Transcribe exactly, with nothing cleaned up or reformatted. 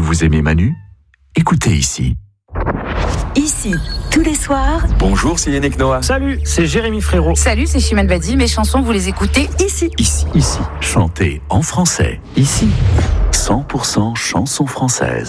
Vous aimez Manu? Écoutez ici. Ici, tous les soirs. Bonjour, c'est Yannick Noah. Salut, c'est Jérémy Frérot. Salut, c'est Chimène Badi. Mes chansons, vous les écoutez Ici. Ici. Ici. Chantez en français. Ici. cent pour cent chansons françaises.